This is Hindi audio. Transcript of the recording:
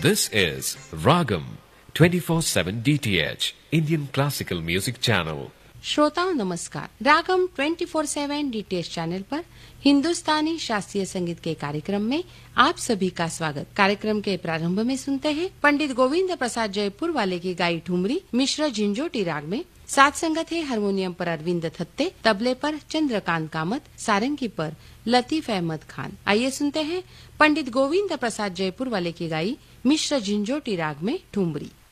This is Ragam 24/7 DTH Indian Classical Music Channel. श्रोताओं नमस्कार। रागम 24/7 डीटीएच चैनल पर हिंदुस्तानी शास्त्रीय संगीत के कार्यक्रम में आप सभी का स्वागत। कार्यक्रम के प्रारंभ में सुनते हैं पंडित गोविंद प्रसाद जयपुर वाले की गाई ठुमरी मिश्र झिंझोटी राग में। साथ संगत है हारमोनियम पर अरविंद थत्ते, तबले पर चंद्रकांत कामत, सारंगी पर लतीफ अहमद खान। आइए सुनते हैं पंडित गोविंद प्रसाद जयपुर वाले की गाई मिश्र झिंझोटी राग में ठुमरी।